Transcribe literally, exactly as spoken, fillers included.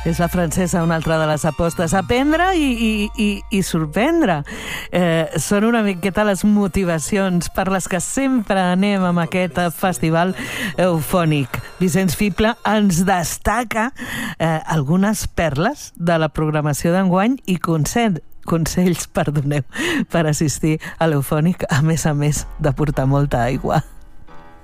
És la francesa, una altra de les apostes. Aprendre i, i, i, i sorprendre. Eh, són una miqueta les motivacions per les que sempre anem amb aquest festival eufònic. Vicenç Fibla ens destaca eh, algunes perles de la programació d'enguany i consell, consells, perdoneu, per assistir a l'eufònic, a més a més de portar molta aigua.